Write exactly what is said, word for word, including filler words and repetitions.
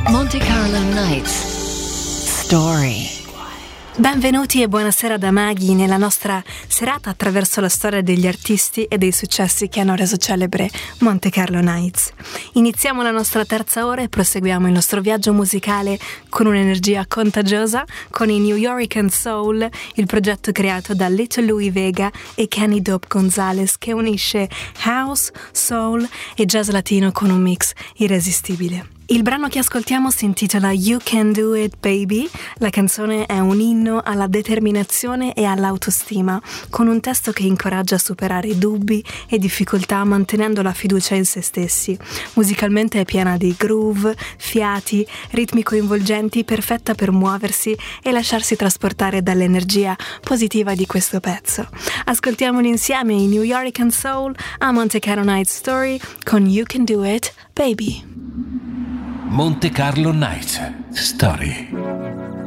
Monte Carlo Nights Story. Benvenuti e buonasera da Maghi nella nostra serata attraverso la storia degli artisti e dei successi che hanno reso celebre Monte Carlo Nights. Iniziamo la nostra terza ora e proseguiamo il nostro viaggio musicale con un'energia contagiosa con i New Yorican Soul, il progetto creato da Little Louie Vega e Kenny Dope Gonzalez che unisce house, soul e jazz latino con un mix irresistibile. Il brano che ascoltiamo si intitola You Can Do It Baby. La canzone è un inno alla determinazione e all'autostima, con un testo che incoraggia a superare dubbi e difficoltà mantenendo la fiducia in se stessi. Musicalmente è piena di groove, fiati, ritmi coinvolgenti, perfetta per muoversi e lasciarsi trasportare dall'energia positiva di questo pezzo. Ascoltiamoli insieme i New Yorican Soul a Monte Carlo Night Story con You Can Do It Baby. Monte Carlo Nights Story.